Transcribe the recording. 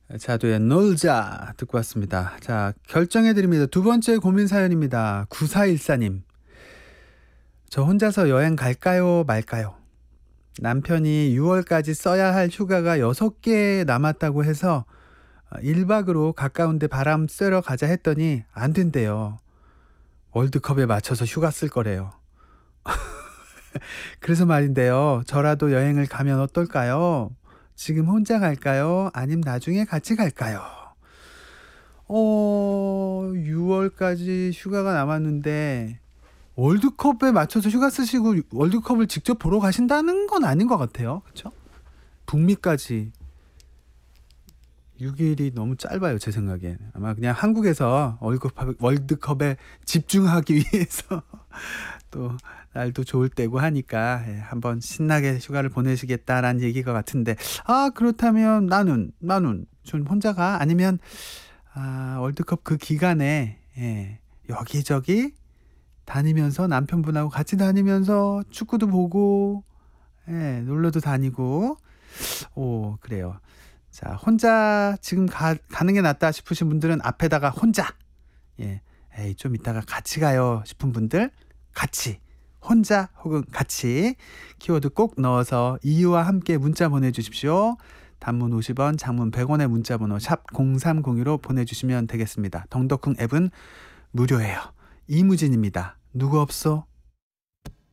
자두의 놀자 듣고 왔습니다. 자, 결정해드립니다. 두 번째 고민 사연입니다. 9414님. 저 혼자서 여행 갈까요 말까요? 남편이 6월까지 써야 할 휴가가 6개 남았다고 해서 1박으로 가까운데 바람 쐬러 가자 했더니 안 된대요. 월드컵에 맞춰서 휴가 쓸 거래요. 그래서 말인데요. 저라도 여행을 가면 어떨까요? 지금 혼자 갈까요? 아님 나중에 같이 갈까요? 6월까지 휴가가 남았는데 월드컵에 맞춰서 휴가 쓰시고 월드컵을 직접 보러 가신다는 건 아닌 것 같아요. 그렇죠? 북미까지 6일이 너무 짧아요, 제 생각엔. 아마 그냥 한국에서 월드컵에 집중하기 위해서 또 날도 좋을 때고 하니까 한번 신나게 휴가를 보내시겠다라는 얘기가 같은데, 그렇다면 나는 좀 혼자 가? 아니면 월드컵 그 기간에 여기저기 다니면서 남편분하고 같이 다니면서 축구도 보고 놀러도 다니고 그래요. 자, 혼자 지금 가는 게 낫다 싶으신 분들은 앞에다가 혼자, 좀 이따가 같이 가요 싶은 분들 같이, 혼자 혹은 같이 키워드 꼭 넣어서 이유와 함께 문자 보내주십시오. 단문 50원, 장문 100원의 문자번호 샵 0302로 보내주시면 되겠습니다. 덩덕쿵 앱은 무료예요. 이무진입니다. 누구 없어?